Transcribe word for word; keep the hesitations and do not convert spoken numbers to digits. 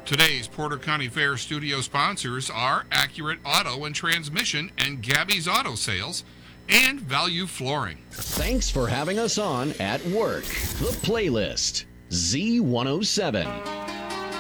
Today's Porter County Fair studio sponsors are Accurate Auto and Transmission and Gabby's Auto Sales and Value Flooring. Thanks for having us on At Work. The Playlist, Z one oh seven.